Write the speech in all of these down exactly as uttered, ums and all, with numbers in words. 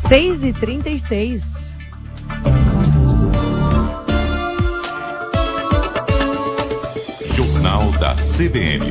seis e trinta e seis. Jornal da C B N.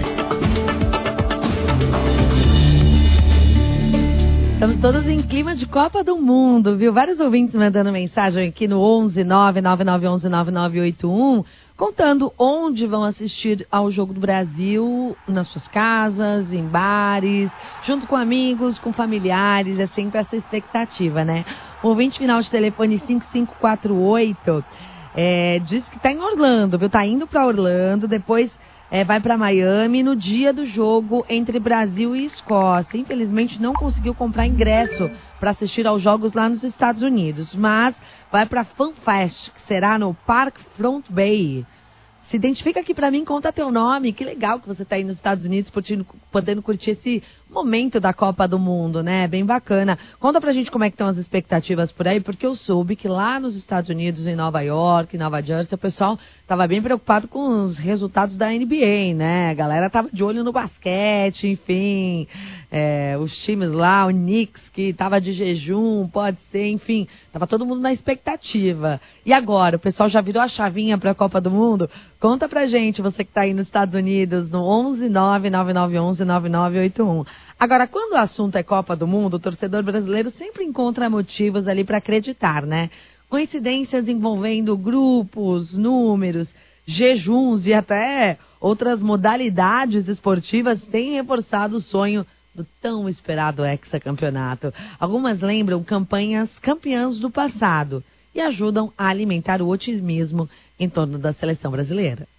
Estamos todos em clima de Copa do Mundo, viu? Vários ouvintes mandando mensagem aqui no onze nove nove nove um um nove nove oito um, contando onde vão assistir ao Jogo do Brasil, nas suas casas, em bares, junto com amigos, com familiares, é sempre essa expectativa, né? O ouvinte final de telefone cinco cinco quatro oito é, diz que está em Orlando, viu? Tá indo para Orlando, depois é, vai para Miami no dia do jogo entre Brasil e Escócia. Infelizmente não conseguiu comprar ingresso para assistir aos jogos lá nos Estados Unidos, mas vai para a FanFest, que será no Park Front Bay. Se identifica aqui para mim, conta teu nome. Que legal que você está aí nos Estados Unidos podendo, podendo curtir esse momento da Copa do Mundo, né? Bem bacana. Conta pra gente como é que estão as expectativas por aí, porque eu soube que lá nos Estados Unidos, em Nova York, em Nova Jersey, o pessoal estava bem preocupado com os resultados da N B A, né? A galera tava de olho no basquete, enfim. É, os times lá, o Knicks, que tava de jejum, pode ser, enfim. Tava todo mundo na expectativa. E agora, o pessoal já virou a chavinha para a Copa do Mundo? Conta pra gente, você que tá aí nos Estados Unidos, no onze nove nove nove um um nove nove oito um. Agora, quando o assunto é Copa do Mundo, o torcedor brasileiro sempre encontra motivos ali para acreditar, né? Coincidências envolvendo grupos, números, jejuns e até outras modalidades esportivas têm reforçado o sonho do tão esperado hexacampeonato. Algumas lembram campanhas campeãs do passado e ajudam a alimentar o otimismo em torno da seleção brasileira.